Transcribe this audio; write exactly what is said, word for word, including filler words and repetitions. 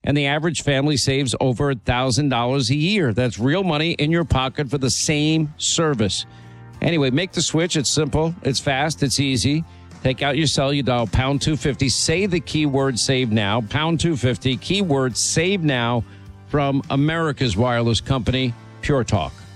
and the average family saves over one thousand dollars a year. That's real money in your pocket for the same service. Anyway, make the switch. It's simple. It's fast. It's easy. Take out your cell. You dial pound two fifty. Say the keyword save now. Pound two fifty. Keyword save now from America's wireless company, Pure Talk.